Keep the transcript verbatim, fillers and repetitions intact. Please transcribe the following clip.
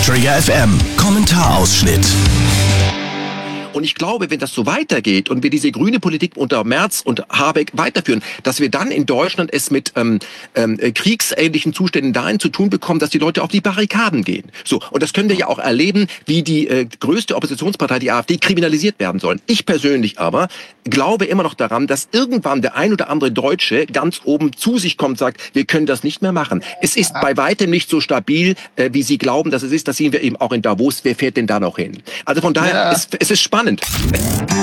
Trigger F M Kommentarausschnitt. Und ich glaube, wenn das so weitergeht und wir diese grüne Politik unter Merz und Habeck weiterführen, dass wir dann in Deutschland es mit ähm, ähm, kriegsähnlichen Zuständen dahin zu tun bekommen, dass die Leute auf die Barrikaden gehen. So, und das können wir ja auch erleben, wie die äh, größte Oppositionspartei, die AfD, kriminalisiert werden soll. Ich persönlich aber glaube immer noch daran, dass irgendwann der ein oder andere Deutsche ganz oben zu sich kommt und sagt, wir können das nicht mehr machen. Es ist bei weitem nicht so stabil, äh, wie Sie glauben, dass es ist. Das sehen wir eben auch in Davos. Wer fährt denn da noch hin? Also von daher, Ja. es, es ist spannend.